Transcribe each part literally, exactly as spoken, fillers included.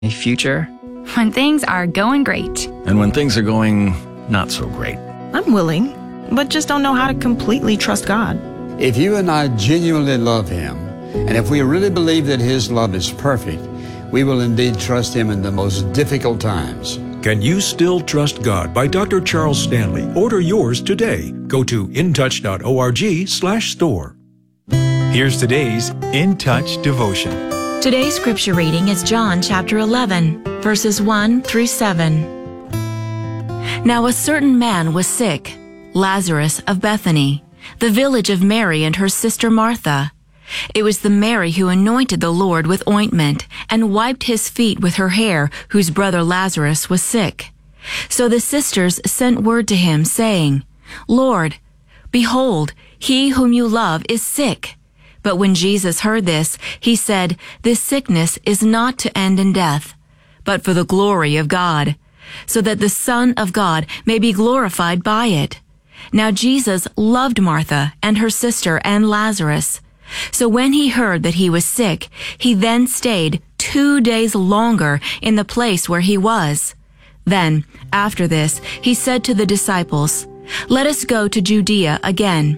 A future? When things are going great. And when things are going not so great. I'm willing, but just don't know how to completely trust God. If you and I genuinely love Him, and if we really believe that His love is perfect, we will indeed trust Him in the most difficult times. Can You Still Trust God by Doctor Charles Stanley. Order yours today. Go to intouch.org slash store. Here's today's In Touch devotion. Today's scripture reading is John chapter eleven, verses one through seven. Now a certain man was sick, Lazarus of Bethany, the village of Mary and her sister Martha. It was the Mary who anointed the Lord with ointment and wiped his feet with her hair, whose brother Lazarus was sick. So the sisters sent word to him, saying, Lord, behold, he whom you love is sick. But when Jesus heard this, he said, This sickness is not to end in death, but for the glory of God, so that the Son of God may be glorified by it. Now Jesus loved Martha and her sister and Lazarus. So when he heard that he was sick, he then stayed two days longer in the place where he was. Then, after this, he said to the disciples, Let us go to Judea again.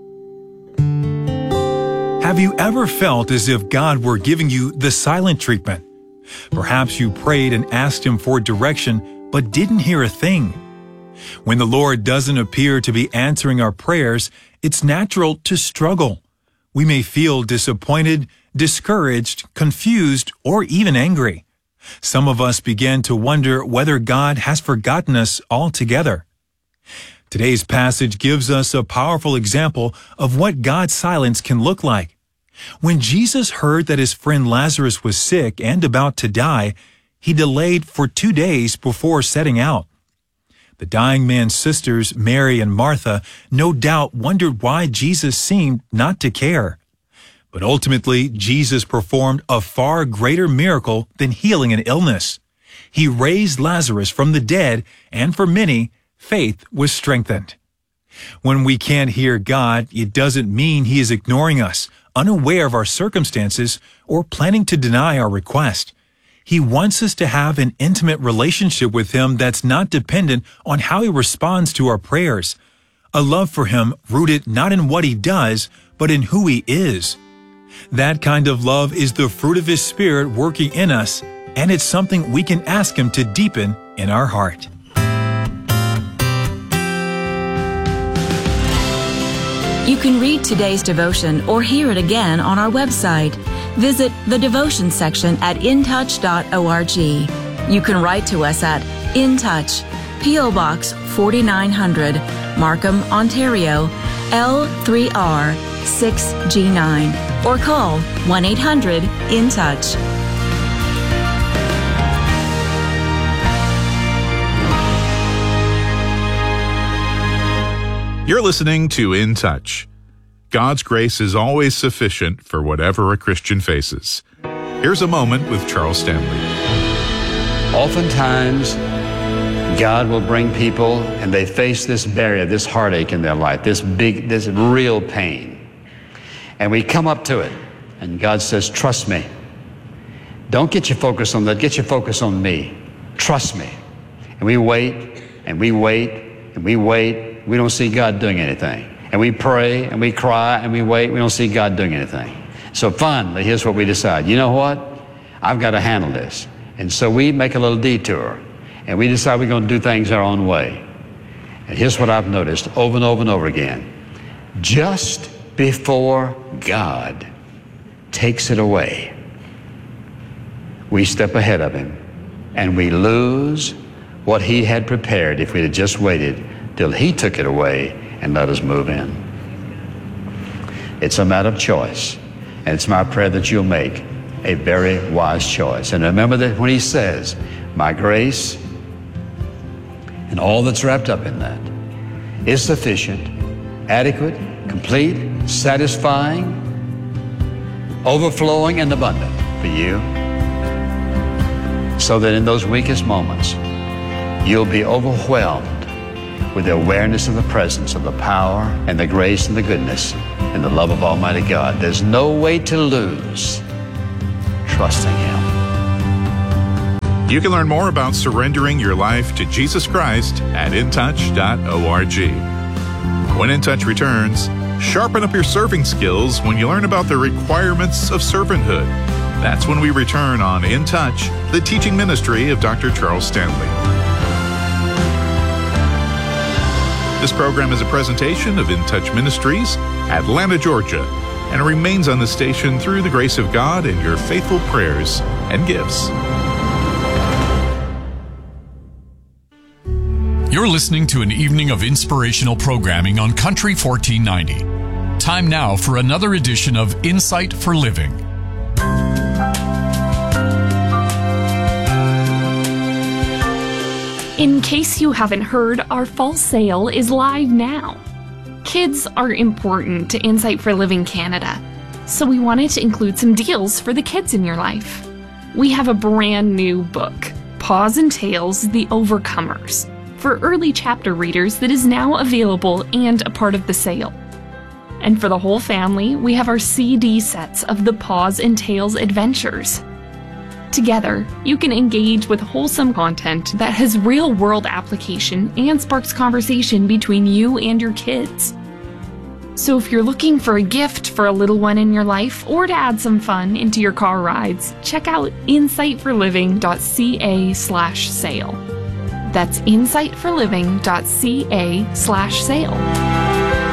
Have you ever felt as if God were giving you the silent treatment? Perhaps you prayed and asked Him for direction, but didn't hear a thing. When the Lord doesn't appear to be answering our prayers, it's natural to struggle. We may feel disappointed, discouraged, confused, or even angry. Some of us begin to wonder whether God has forgotten us altogether. Today's passage gives us a powerful example of what God's silence can look like. When Jesus heard that his friend Lazarus was sick and about to die, he delayed for two days before setting out. The dying man's sisters, Mary and Martha, no doubt wondered why Jesus seemed not to care. But ultimately, Jesus performed a far greater miracle than healing an illness. He raised Lazarus from the dead, and for many, faith was strengthened. When we can't hear God, it doesn't mean He is ignoring us, unaware of our circumstances, or planning to deny our request. He wants us to have an intimate relationship with Him that's not dependent on how He responds to our prayers. A love for Him rooted not in what He does, but in who He is. That kind of love is the fruit of His Spirit working in us, and it's something we can ask Him to deepen in our heart. You can read today's devotion or hear it again on our website. Visit the devotion section at intouch dot org. You can write to us at In Touch, P O Box forty-nine hundred, Markham, Ontario, L three R six G nine, or call one eight hundred in touch. You're listening to In Touch. God's grace is always sufficient for whatever a Christian faces. Here's a moment with Charles Stanley. Oftentimes, God will bring people and they face this barrier, this heartache in their life, this big, this real pain. And we come up to it, and God says, trust me. Don't get your focus on that. Get your focus on me. Trust me. And we wait, and we wait, and we wait. We don't see God doing anything. And we pray, and we cry, and we wait. We don't see God doing anything. So finally, here's what we decide. You know what? I've got to handle this. And so we make a little detour, and we decide we're going to do things our own way. And here's what I've noticed over and over and over again. Just before God takes it away, we step ahead of Him, and we lose what He had prepared if we had just waited till He took it away and let us move in. It's a matter of choice, and it's my prayer that you'll make a very wise choice. And remember that when He says, my grace, and all that's wrapped up in that, is sufficient, adequate, complete, satisfying, overflowing, and abundant for you, so that in those weakest moments, you'll be overwhelmed with the awareness of the presence of the power and the grace and the goodness and the love of Almighty God. There's no way to lose trusting Him. You can learn more about surrendering your life to Jesus Christ at in touch dot org. When In Touch returns, sharpen up your serving skills when you learn about the requirements of servanthood. That's when we return on In Touch, the teaching ministry of Doctor Charles Stanley. This program is a presentation of In Touch Ministries, Atlanta, Georgia, and it remains on the station through the grace of God and your faithful prayers and gifts. You're listening to an evening of inspirational programming on Country fourteen ninety. Time now for another edition of Insight for Living. In case you haven't heard, our fall sale is live now. Kids are important to Insight for Living Canada, so we wanted to include some deals for the kids in your life. We have a brand new book, Paws and Tails, The Overcomers, for early chapter readers that is now available and a part of the sale. And for the whole family, we have our C D sets of the Paws and Tails Adventures. Together, you can engage with wholesome content that has real-world application and sparks conversation between you and your kids. So if you're looking for a gift for a little one in your life or to add some fun into your car rides, check out insight for living dot c a slash sale. That's insight for living dot c a slash sale.